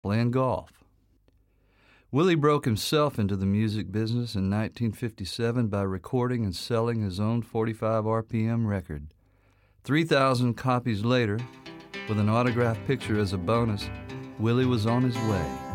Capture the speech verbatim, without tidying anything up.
playing golf. Willie broke himself into the music business in nineteen fifty-seven by recording and selling his own forty-five R P M record. three thousand copies later, with an autographed picture as a bonus, Willie was on his way.